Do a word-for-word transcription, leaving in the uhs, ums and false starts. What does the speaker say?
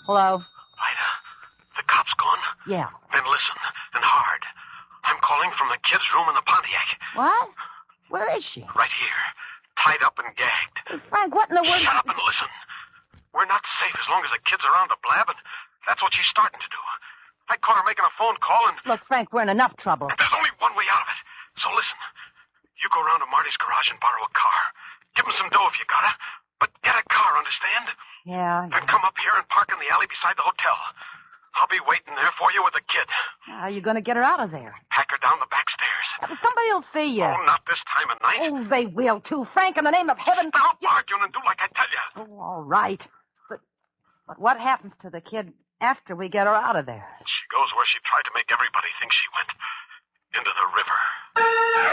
Hello? Ida, the cop's gone? Yeah. Then listen, and hard. I'm calling from the kid's room in the Pontiac. What? Where is she? Right here, tied up and gagged. Hey, Frank, what in the world? Shut up and listen. We're not safe as long as the kid's around the blab, and that's what she's starting to do. I caught her making a phone call, and... Look, Frank, we're in enough trouble. There's only one way out of it. So listen. You go around to Marty's garage and borrow a car. Give him some dough if you got it. But get a car, understand? Yeah. Then come up here and park in the alley beside the hotel. I'll be waiting there for you with the kid. How are you going to get her out of there? Pack her down the back stairs. Somebody will see you. Oh, not this time of night. Oh, they will, too. Frank, in the name of heaven... Stop arguing and do like I tell you. Oh, all right. But, but what happens to the kid after we get her out of there? She goes where she tried to make everybody think she went. Into the river.